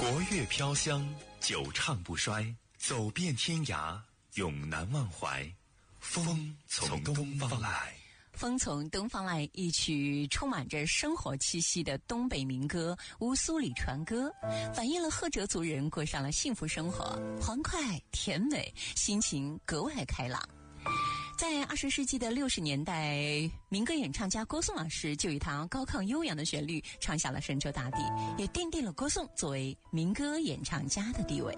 国乐飘香，久唱不衰，走遍天涯，永难忘怀。风从东方来。 风从东方来，一曲充满着生活气息的东北民歌《乌苏里船歌》，反映了赫哲族人过上了幸福生活，欢快甜美，心情格外开朗。在20世纪的60年代，民歌演唱家郭颂老师就以他高亢悠扬的旋律唱下了神州大地，也奠定了郭颂作为民歌演唱家的地位。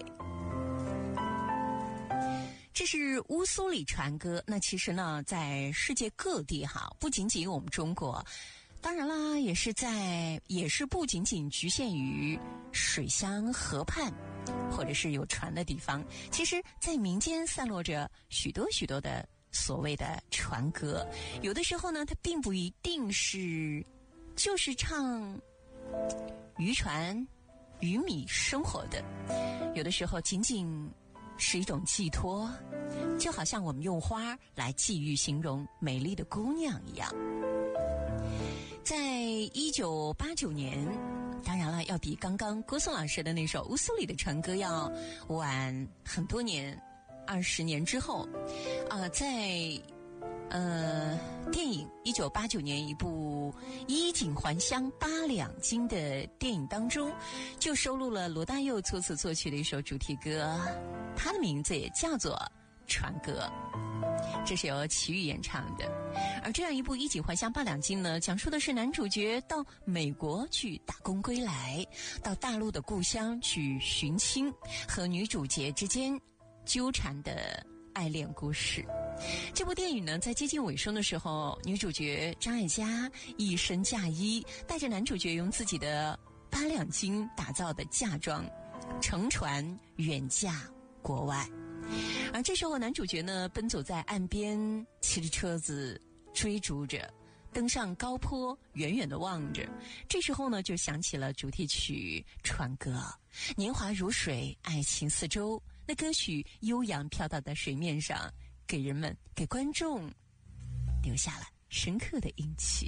这是乌苏里船歌，那其实呢，在世界各地不仅仅我们中国，当然啦，也是不仅仅局限于水乡河畔或者是有船的地方，其实在民间散落着许多许多的所谓的船歌。有的时候呢，它并不一定就是唱渔船渔民生活的，有的时候仅仅是一种寄托，就好像我们用花来寄寓形容美丽的姑娘一样。在1989年，当然了，要比刚刚郭颂老师的那首《乌苏里的船歌》要晚很多年，20年之后，在电影1989年一部衣锦还乡8两金的电影当中，就收录了罗大佑作词作曲的一首主题歌，它的名字也叫做《船歌》，这是由齐豫演唱的。而这样一部衣锦还乡8两金呢，讲述的是男主角到美国去打工归来，到大陆的故乡去寻亲，和女主角之间纠缠的爱恋故事。这部电影呢，在接近尾声的时候，女主角张艾嘉一身嫁衣，带着男主角用自己的8两金打造的嫁妆，乘船远嫁国外。而这时候男主角呢，奔走在岸边，骑着车子追逐着，登上高坡，远远地望着。这时候呢，就响起了主题曲《船歌》，年华如水，爱情四周。那歌曲悠扬飘荡在水面上，给观众留下了深刻的印记。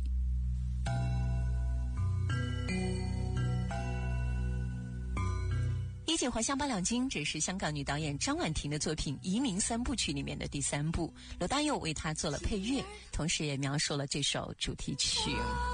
衣锦还乡8两金，这是香港女导演张婉婷的作品《移民3部曲》里面的第3部，罗大佑为她做了配乐，同时也描述了这首主题曲。